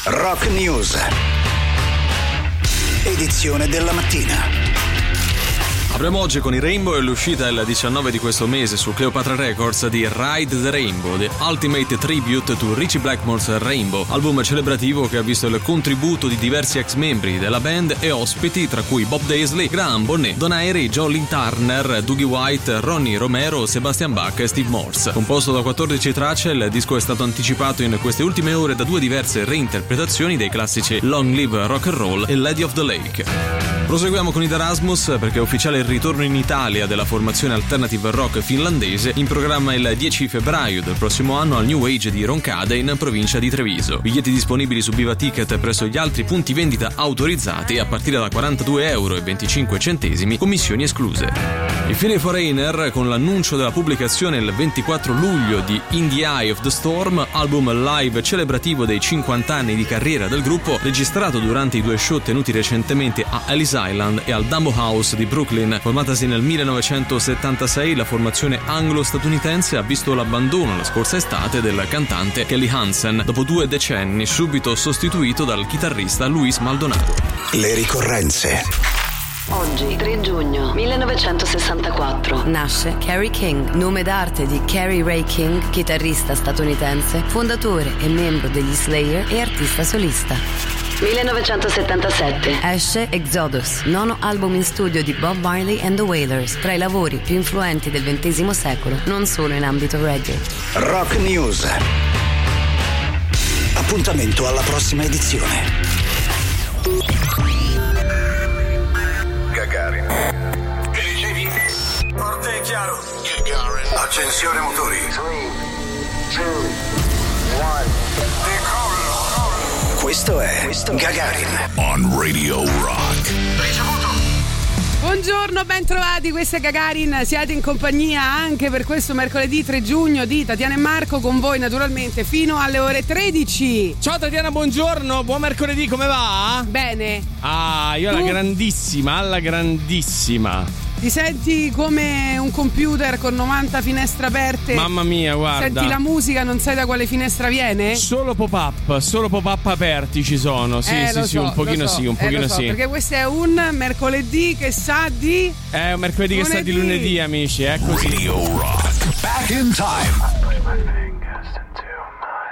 Rock News. Edizione della mattina. Apriamo oggi con i Rainbow e l'uscita il 19 di questo mese su Cleopatra Records di Ride the Rainbow, The Ultimate Tribute to Ritchie Blackmore's Rainbow, album celebrativo che ha visto il contributo di diversi ex membri della band e ospiti, tra cui Bob Daisley, Graham Bonnet, Don Airey, John Lynn Turner, Dougie White, Ronnie Romero, Sebastian Bach e Steve Morse. Composto da 14 tracce, il disco è stato anticipato in queste ultime ore da due diverse reinterpretazioni dei classici Long Live Rock and Roll e Lady of the Lake. Proseguiamo con i The Rasmus perché è ufficiale il ritorno in Italia della formazione alternative rock finlandese, in programma il 10 febbraio del prossimo anno al New Age di Roncade in provincia di Treviso. Biglietti disponibili su Viva Ticket presso gli altri punti vendita autorizzati a partire da €42,25, commissioni escluse. I Philly Foreigner con l'annuncio della pubblicazione il 24 luglio di In the Eye of the Storm, album live celebrativo dei 50 anni di carriera del gruppo, registrato durante i due show tenuti recentemente a Ellis Island e al Dumbo House di Brooklyn. Formatasi nel 1976, la formazione anglo-statunitense ha visto l'abbandono la scorsa estate del cantante Kelly Hansen, dopo 2 decenni, subito sostituito dal chitarrista Luis Maldonado. Le ricorrenze. Oggi, 3 giugno 1964, nasce Kerry King, nome d'arte di Kerry Ray King, chitarrista statunitense, fondatore e membro degli Slayer e artista solista. 1977, esce Exodus, nono album in studio di Bob Marley and the Wailers, tra i lavori più influenti del XX secolo, non solo in ambito reggae. Rock News. Appuntamento alla prossima edizione. Gagarin. Che dicevi? Forte e chiaro. Gagarin. Accensione motori. 3, 2, 1. Decollo. Questo è Gagarin. On Radio Rock. Ricevuto. Buongiorno, ben trovati, questo è Gagarin, siete in compagnia anche per questo mercoledì 3 giugno di Tatiana e Marco, con voi naturalmente fino alle ore 13. Ciao Tatiana, buongiorno, buon mercoledì, come va? Bene. Io alla grandissima. Ti senti come un computer con 90 finestre aperte? Mamma mia, guarda. Senti la musica, non sai da quale finestra viene? Solo pop-up aperti ci sono. Sì, un pochino sì. Perché questo è un mercoledì che sa di... È un mercoledì che sa di lunedì, amici, è così. Radio Rock. Back in time.